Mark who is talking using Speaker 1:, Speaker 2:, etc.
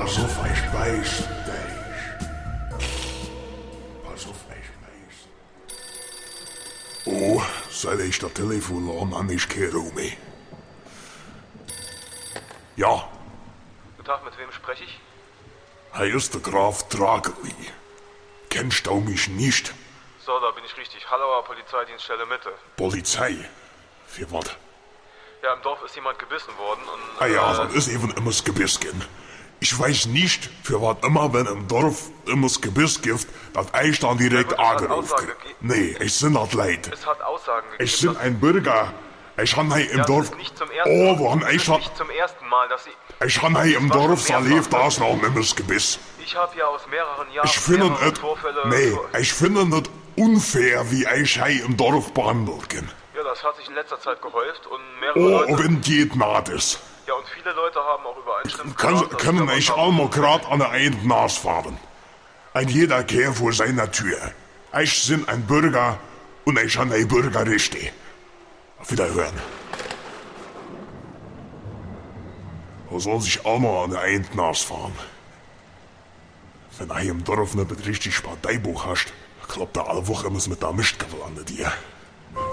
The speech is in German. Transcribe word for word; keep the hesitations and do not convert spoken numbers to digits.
Speaker 1: Pass auf, ich weiß dich. Pass auf, ich weiß. Oh, seit ich das Telefon an, an ich kehre um mich. Ja.
Speaker 2: Guten Tag, mit wem spreche ich?
Speaker 1: Hier ist der Graf Drageli. Kennst du mich nicht?
Speaker 2: So, da bin ich richtig. Hallauer Polizeidienststelle Mitte.
Speaker 1: Polizei? Für was?
Speaker 2: Ja, im Dorf ist jemand gebissen worden und...
Speaker 1: Ah ja,
Speaker 2: äh,
Speaker 1: das ist eben immer das Gebiss gehen. Ich weiß nicht, für was immer, wenn im Dorf immer das Gebiss gibt, dass ich dann direkt
Speaker 2: Ja, gut, es hat
Speaker 1: angerufen
Speaker 2: Aussage
Speaker 1: krieg.
Speaker 2: gegeben.
Speaker 1: Nee, ich bin das leid.
Speaker 2: Es hat Aussagen gegeben.
Speaker 1: Ich bin ein Bürger. Ich han hier im
Speaker 2: ja,
Speaker 1: Dorf...
Speaker 2: Das ist nicht zum ersten
Speaker 1: Oh,
Speaker 2: Mal.
Speaker 1: wo han
Speaker 2: Das
Speaker 1: ich
Speaker 2: ist
Speaker 1: schon...
Speaker 2: nicht zum ersten Mal, dass Sie...
Speaker 1: Ich han hier im
Speaker 2: war schon
Speaker 1: Dorf
Speaker 2: mehrfach.
Speaker 1: erlebt, da ist noch immer das Gebiss.
Speaker 2: Ich habe ja aus mehreren Jahren
Speaker 1: Ich finde
Speaker 2: mehrere
Speaker 1: es...
Speaker 2: Vorfälle...
Speaker 1: Nee, ich finde es unfair, wie ich hier im Dorf behandelt bin.
Speaker 2: Ja, das hat sich in letzter Zeit gehäuft und mehrere
Speaker 1: Oh,
Speaker 2: Leute...
Speaker 1: wenn geht naht ist.
Speaker 2: Ja, und viele Leute haben auch übereinstimmend
Speaker 1: Kann,
Speaker 2: gesagt, dass
Speaker 1: können
Speaker 2: sie
Speaker 1: ich
Speaker 2: davon
Speaker 1: auch mal
Speaker 2: haben.
Speaker 1: grad an der einen Nase fahren. Ein jeder kehrt vor seiner Tür. Ich bin ein Bürger und ich han ein Bürgerrechte. Auf Wiederhören. Wo soll sich auch mal an der einen Nase fahren? Wenn du hier im Dorf nicht richtig Parteibuch hast, klappt da alle Woche immer mit der Mistgabel an dir.